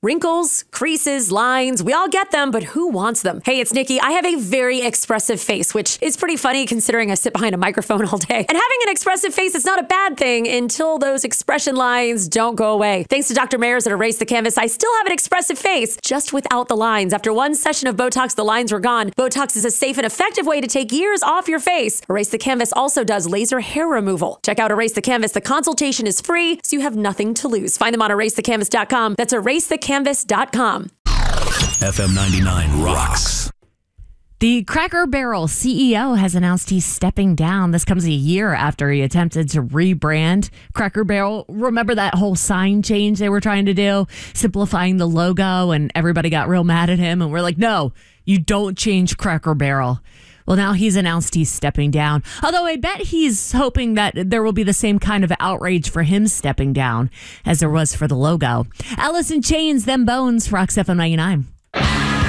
Wrinkles, creases, lines, we all get them, but who wants them? Hey, it's Nikki. I have a very expressive face, which is pretty funny considering I sit behind a microphone all day. And having an expressive face is not a bad thing until those expression lines don't go away. Thanks to Dr. Mayers at Erase the Canvas, I still have an expressive face, just without the lines. After one session of Botox, the lines were gone. Botox is a safe and effective way to take years off your face. Erase the Canvas also does laser hair removal. Check out Erase the Canvas. The consultation is free, so you have nothing to lose. Find them on erasethecanvas.com. That's erasethecanvas.com. FM 99 rocks. The Cracker Barrel CEO has announced he's stepping down. This comes a year after he attempted to rebrand Cracker Barrel. Remember that whole sign change they were trying to do, simplifying the logo, and everybody got real mad at him. And we're like, no, you don't change Cracker Barrel. Well, now he's announced he's stepping down. Although I bet he's hoping that there will be the same kind of outrage for him stepping down as there was for the logo. Alice in Chains, Them Bones, Rocks FM 99.